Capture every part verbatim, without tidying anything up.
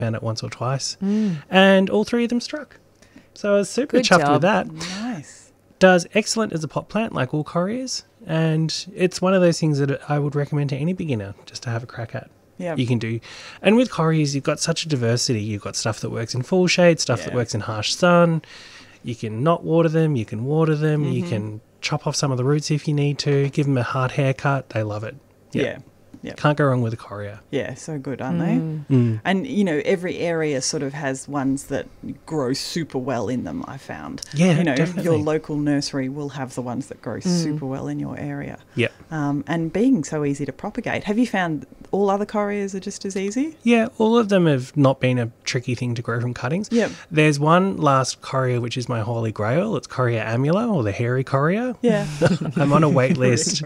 found it once or twice, Mm. and all three of them struck. So I was super Good chuffed job. with that. Nice. Does excellent as a pot plant, like all correas, and it's one of those things that I would recommend to any beginner just to have a crack at. Yeah. You can do. And with correas, you've got such a diversity. You've got stuff that works in full shade, stuff that Yeah. works in harsh sun. You can not water them, you can water them, Mm-hmm. you can chop off some of the roots if you need to, give them a hard haircut. They love it. Yeah. Yeah. Can't go wrong with a coria. Yeah, so good, aren't Mm. they? Mm. And, you know, every area sort of has ones that grow super well in them, I found. Yeah, You know, definitely. your local nursery will have the ones that grow Mm. super well in your area. Yep. Um, and being so easy to propagate. Have you found all other correas are just as easy? Yeah, all of them have not been a tricky thing to grow from cuttings. Yep. There's one last coria which is my holy grail. It's Coria amula, or the hairy coria. Yeah. I'm on a wait list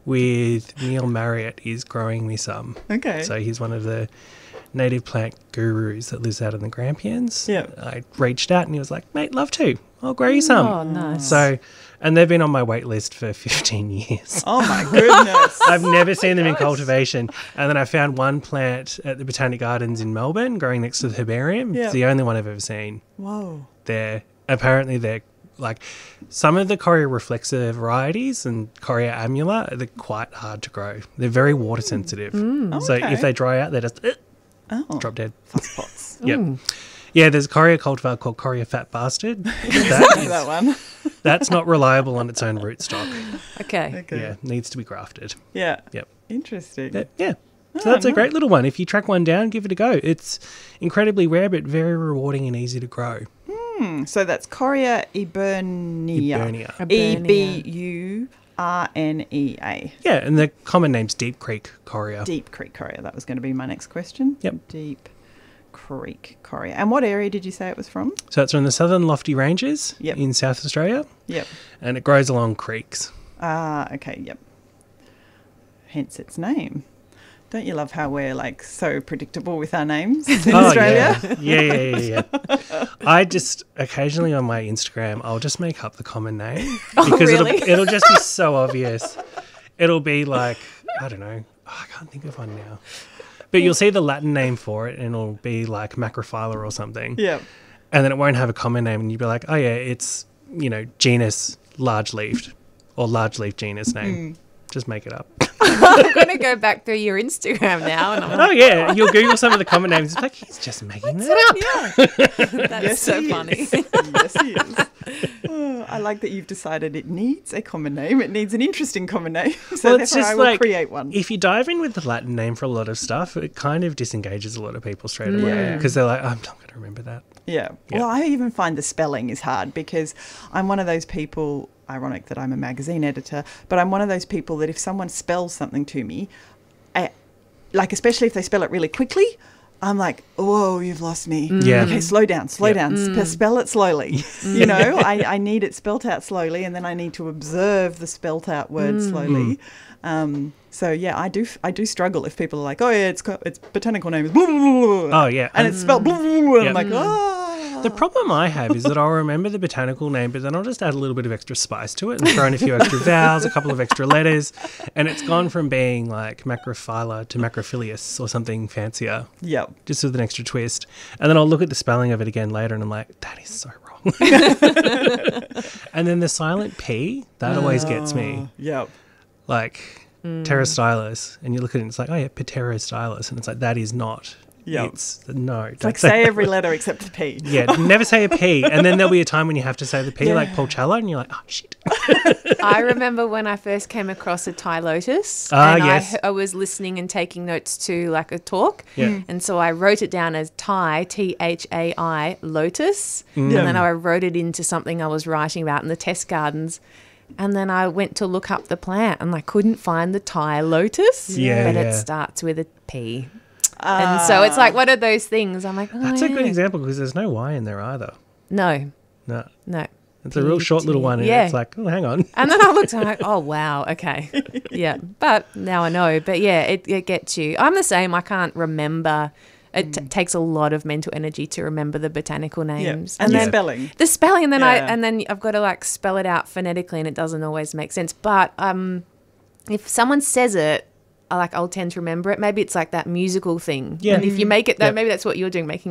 with Neil Marriott. He's growing me some. Okay. So he's one of the native plant gurus that lives out in the Grampians. Yeah. I reached out and he was like, mate, love to. I'll grow you some. Oh, nice. So, and they've been on my wait list for fifteen years. Oh, my goodness. I've never seen them in cultivation. And then I found one plant at the Botanic Gardens in Melbourne growing next to the herbarium. Yeah. It's the only one I've ever seen. Whoa. They're apparently they're like some of the Coria reflexa varieties and Coria amula, they're quite hard to grow. They're very water sensitive. So Okay. if they dry out, they just uh, Oh. drop dead. Fuss pots. Yep. Yeah, there's a Coria cultivar called Coria Fat Bastard. That is, that one. that's not reliable on its own rootstock. Okay. Okay. Yeah, needs to be grafted. Yeah. Yep. Interesting. But, yeah. So Oh, that's a nice. great little one. If you track one down, give it a go. It's incredibly rare, but very rewarding and easy to grow. Hmm. So that's Coria eburnia. Eburnia. E B U R N E A. Yeah, and the common name's Deep Creek Coria. Deep Creek Coria. That was going to be my next question. Yep. Deep Creek Coria. And what area did you say it was from? So it's from the Southern Lofty Ranges Yep. in South Australia, Yep. and it grows along creeks. Ah, okay, yep. Hence its name. Don't you love how we're like so predictable with our names in Australia? Oh, Yeah. yeah, yeah, yeah, yeah. I just occasionally on my Instagram, I'll just make up the common name because really? it'll it'll just be so obvious. It'll be like I don't know. Oh, I can't think of one now. But you'll see the Latin name for it, and it'll be like Macrophylla or something. Yep. And then it won't have a common name, and you'll be like, oh yeah, it's you know genus large-leafed or large-leaf genus name. Just make it up. I'm going to go back through your Instagram now. And I'm like, Oh yeah, you'll Google some of the common names. It's like he's just making that up. that's Yes, so he funny. is. Yes, he is. Oh, I like that you've decided it needs a common name. It needs an interesting common name. So Well, it's therefore just I will like create one. if you dive in with the Latin name for a lot of stuff, it kind of disengages a lot of people straight away Yeah. because they're like, I'm not going to remember that. Yeah. Yeah. Well, I even find the spelling is hard because I'm one of those people, ironic that I'm a magazine editor, but I'm one of those people that if someone spells something to me, I, like especially if they spell it really quickly, I'm like, whoa, you've lost me. Yeah. Okay, slow down, slow Yep. down. Sp- spell it slowly. You know, I, I need it spelt out slowly and then I need to observe the spelt out word slowly. Um, so yeah, I do I do struggle if people are like, oh yeah, it's co- its botanical name is blah, blah, blah, blah, Oh yeah, and it's spelled blah, blah, blah, and Yep. I'm like, oh. the problem I have is that I'll remember the botanical name, but then I'll just add a little bit of extra spice to it and throw in a few extra vowels, a couple of extra letters, and it's gone from being like Macrophylla to Macrophilius or something fancier, Yep. just with an extra twist. And then I'll look at the spelling of it again later, and I'm like, that is so wrong. And then the silent P, that always gets me. Yep. Like pterostylus, and you look at it and it's like, oh yeah, pterostylus, and it's like, that is not. Yep. It's no. It's like say every letter except the P. Yeah, never say a P. And then there'll be a time when you have to say the P, Yeah. like Pulchella, and you're like, oh shit. I remember when I first came across a Thai lotus, Ah, and yes. I, I was listening and taking notes to like a talk, Yeah. and so I wrote it down as Thai, T H A I, lotus, Mm. and then I wrote it into something I was writing about in the test gardens. And then I went to look up the plant, and I couldn't find the Thai lotus, Yeah, but yeah. it starts with a P. And so it's like one of those things. I'm like, oh, That's a good yeah. example because there's no Y in there either. No, No. no. It's a real short little one, and Yeah. it's like, oh, hang on. And then I looked and I'm like, oh, wow, okay. Yeah, but now I know. But yeah, it, it gets you. I'm the same. I can't remember. It t- takes a lot of mental energy to remember the botanical Yeah. names. And the then spelling. the spelling, and then I Yeah. and then I've got to like spell it out phonetically, and it doesn't always make sense. But um, if someone says it, I like I'll tend to remember it. Maybe it's like that musical thing. Yeah. And if you make it that, Yeah. maybe that's what you're doing, making